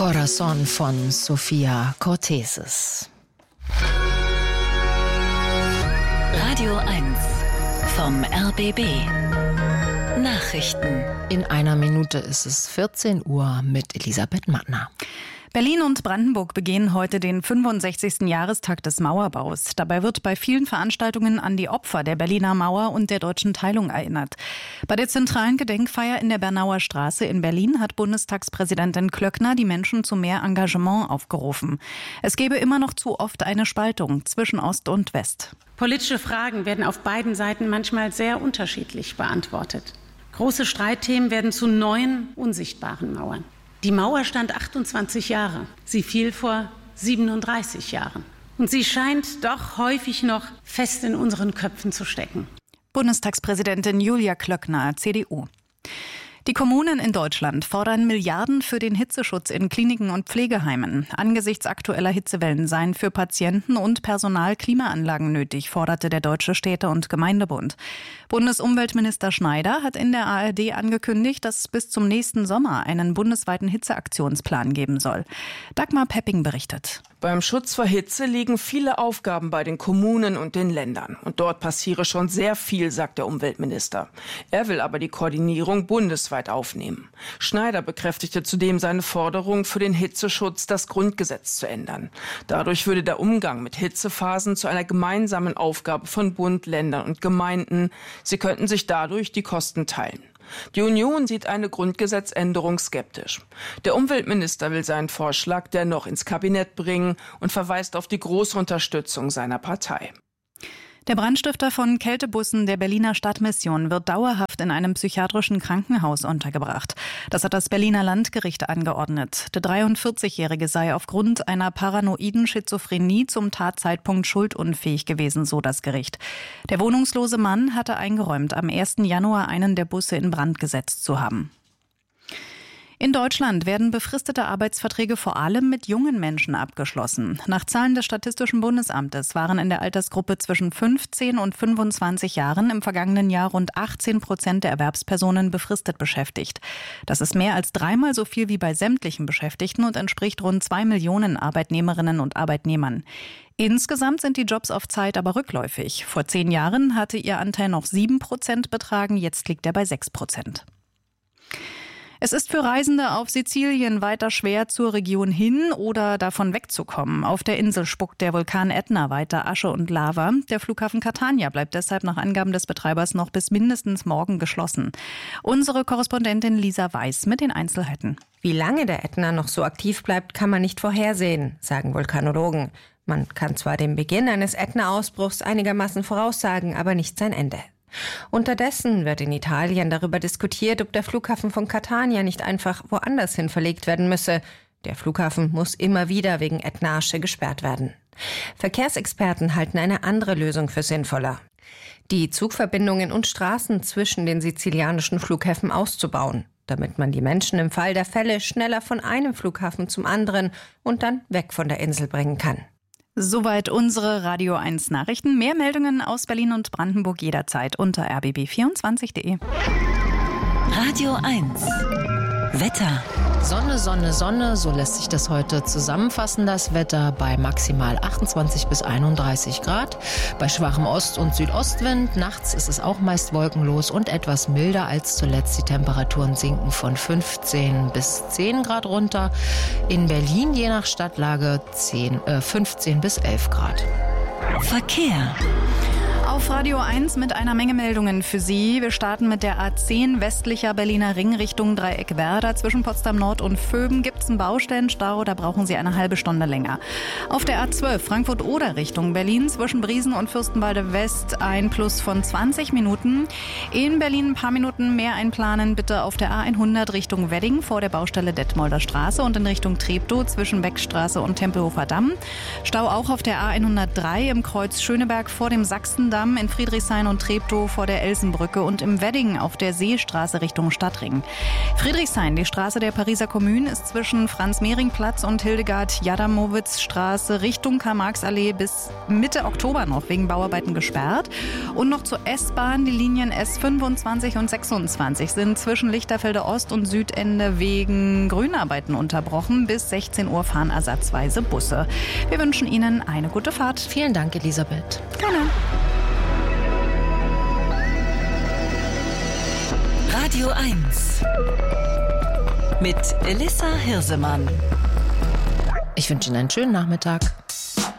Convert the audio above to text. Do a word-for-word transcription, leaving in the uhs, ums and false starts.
Corazon von Sofia Cortesis. Radio eins vom R B B. Nachrichten. In einer Minute ist es vierzehn Uhr mit Elisabeth Mattner. Berlin und Brandenburg begehen heute den fünfundsechzigsten Jahrestag des Mauerbaus. Dabei wird bei vielen Veranstaltungen an die Opfer der Berliner Mauer und der deutschen Teilung erinnert. Bei der zentralen Gedenkfeier in der Bernauer Straße in Berlin hat Bundestagspräsidentin Klöckner die Menschen zu mehr Engagement aufgerufen. Es gebe immer noch zu oft eine Spaltung zwischen Ost und West. Politische Fragen werden auf beiden Seiten manchmal sehr unterschiedlich beantwortet. Große Streitthemen werden zu neuen, unsichtbaren Mauern. Die Mauer stand achtundzwanzig Jahre. Sie fiel vor siebenunddreißig Jahren. Und sie scheint doch häufig noch fest in unseren Köpfen zu stecken. Bundestagspräsidentin Julia Klöckner, C D U. Die Kommunen in Deutschland fordern Milliarden für den Hitzeschutz in Kliniken und Pflegeheimen. Angesichts aktueller Hitzewellen seien für Patienten und Personal Klimaanlagen nötig, forderte der Deutsche Städte- und Gemeindebund. Bundesumweltminister Schneider hat in der A R D angekündigt, dass es bis zum nächsten Sommer einen bundesweiten Hitzeaktionsplan geben soll. Dagmar Pepping berichtet. Beim Schutz vor Hitze liegen viele Aufgaben bei den Kommunen und den Ländern. Und dort passiere schon sehr viel, sagt der Umweltminister. Er will aber die Koordinierung bundesweit aufnehmen. Schneider bekräftigte zudem seine Forderung, für den Hitzeschutz das Grundgesetz zu ändern. Dadurch würde der Umgang mit Hitzephasen zu einer gemeinsamen Aufgabe von Bund, Ländern und Gemeinden. Sie könnten sich dadurch die Kosten teilen. Die Union sieht eine Grundgesetzänderung skeptisch. Der Umweltminister will seinen Vorschlag dennoch ins Kabinett bringen und verweist auf die große Unterstützung seiner Partei. Der Brandstifter von Kältebussen der Berliner Stadtmission wird dauerhaft in einem psychiatrischen Krankenhaus untergebracht. Das hat das Berliner Landgericht angeordnet. Der dreiundvierzigjährige sei aufgrund einer paranoiden Schizophrenie zum Tatzeitpunkt schuldunfähig gewesen, so das Gericht. Der wohnungslose Mann hatte eingeräumt, am ersten Januar einen der Busse in Brand gesetzt zu haben. In Deutschland werden befristete Arbeitsverträge vor allem mit jungen Menschen abgeschlossen. Nach Zahlen des Statistischen Bundesamtes waren in der Altersgruppe zwischen fünfzehn und fünfundzwanzig Jahren im vergangenen Jahr rund achtzehn Prozent der Erwerbspersonen befristet beschäftigt. Das ist mehr als dreimal so viel wie bei sämtlichen Beschäftigten und entspricht rund zwei Millionen Arbeitnehmerinnen und Arbeitnehmern. Insgesamt sind die Jobs auf Zeit aber rückläufig. Vor zehn Jahren hatte ihr Anteil noch sieben Prozent betragen, jetzt liegt er bei sechs Prozent. Es ist für Reisende auf Sizilien weiter schwer, zur Region hin oder davon wegzukommen. Auf der Insel spuckt der Vulkan Ätna weiter Asche und Lava. Der Flughafen Catania bleibt deshalb nach Angaben des Betreibers noch bis mindestens morgen geschlossen. Unsere Korrespondentin Lisa Weiß mit den Einzelheiten. Wie lange der Ätna noch so aktiv bleibt, kann man nicht vorhersehen, sagen Vulkanologen. Man kann zwar den Beginn eines Ätna-Ausbruchs einigermaßen voraussagen, aber nicht sein Ende. Unterdessen wird in Italien darüber diskutiert, ob der Flughafen von Catania nicht einfach woanders hin verlegt werden müsse. Der Flughafen muss immer wieder wegen Ätna-Asche gesperrt werden. Verkehrsexperten halten eine andere Lösung für sinnvoller: die Zugverbindungen und Straßen zwischen den sizilianischen Flughäfen auszubauen, damit man die Menschen im Fall der Fälle schneller von einem Flughafen zum anderen und dann weg von der Insel bringen kann. Soweit unsere Radio eins Nachrichten. Mehr Meldungen aus Berlin und Brandenburg jederzeit unter r b b vierundzwanzig punkt d e. Radio eins Wetter. Sonne, Sonne, Sonne, so lässt sich das heute zusammenfassen, das Wetter bei maximal achtundzwanzig bis einunddreißig Grad. Bei schwachem Ost- und Südostwind. Nachts ist es auch meist wolkenlos und etwas milder als zuletzt. Die Temperaturen sinken von fünfzehn bis zehn Grad runter. In Berlin je nach Stadtlage zehn, äh, fünfzehn bis elf Grad. Verkehr. Auf Radio eins mit einer Menge Meldungen für Sie. Wir starten mit der A zehn westlicher Berliner Ring Richtung Dreieckwerder. Zwischen Potsdam Nord und Vöben gibt es einen Baustellenstau, da brauchen Sie eine halbe Stunde länger. Auf der A zwölf Frankfurt-Oder Richtung Berlin zwischen Briesen und Fürstenwalde West ein Plus von zwanzig Minuten. In Berlin ein paar Minuten mehr einplanen, bitte auf der A hundert Richtung Wedding vor der Baustelle Detmolder Straße und in Richtung Treptow zwischen Beckstraße und Tempelhofer Damm. Stau auch auf der A hundertdrei im Kreuz Schöneberg vor dem Sachsendamm. Damm, in Friedrichshain und Treptow vor der Elsenbrücke und im Wedding auf der Seestraße Richtung Stadtring. Friedrichshain, die Straße der Pariser Kommune, ist zwischen Franz-Mehring-Platz und Hildegard-Jadamowitz-Straße Richtung Karl-Marx-Allee bis Mitte Oktober noch wegen Bauarbeiten gesperrt. Und noch zur S-Bahn, die Linien S fünfundzwanzig und sechsundzwanzig sind zwischen Lichterfelde Ost und Südende wegen Grünarbeiten unterbrochen. Bis sechzehn Uhr fahren ersatzweise Busse. Wir wünschen Ihnen eine gute Fahrt. Vielen Dank, Elisabeth. Gerne. Radio eins mit Elissa Hirsemann. Ich wünsche Ihnen einen schönen Nachmittag.